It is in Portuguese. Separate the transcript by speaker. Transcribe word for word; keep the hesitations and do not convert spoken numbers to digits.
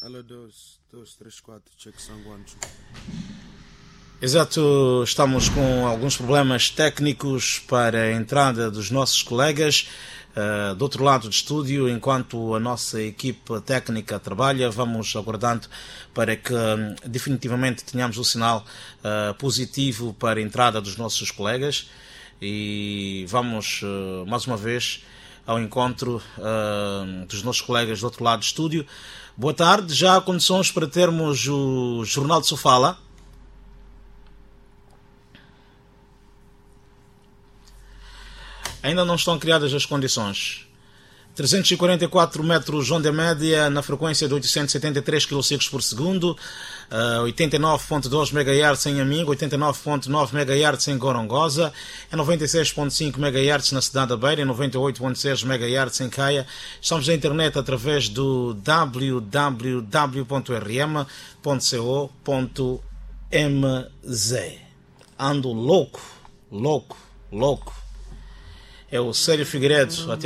Speaker 1: Alô, dois, dois, três, quatro, check sound one, two.
Speaker 2: Exato, estamos com alguns problemas técnicos para a entrada dos nossos colegas uh, do outro lado do estúdio. Enquanto a nossa equipe técnica trabalha, vamos aguardando para que um, definitivamente tenhamos o sinal uh, positivo para a entrada dos nossos colegas e vamos uh, mais uma vez ao encontro uh, dos nossos colegas do outro lado do estúdio. Boa tarde, já há condições para termos o Jornal de Sofala? Ainda não estão criadas as condições. trezentos e quarenta e quatro metros onda média na frequência de oitocentos e setenta e três quilociclos por segundo, uh, oitenta e nove vírgula dois megahertz em Amingo, oitenta e nove vírgula nove megahertz em Gorongosa, é noventa e seis vírgula cinco megahertz na cidade da Beira, é noventa e oito vírgula seis megahertz em Caia. Estamos na internet através do w w w ponto r m ponto co ponto m z. Ando louco, louco, louco. É o Célio Figueiredo, até